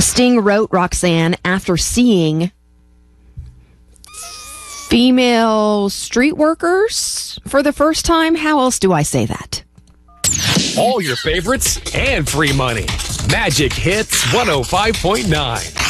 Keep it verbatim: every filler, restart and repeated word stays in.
Sting wrote Roxanne after seeing female street workers for the first time. How else do I say that? All your favorites and free money. Magic Hits one oh five point nine.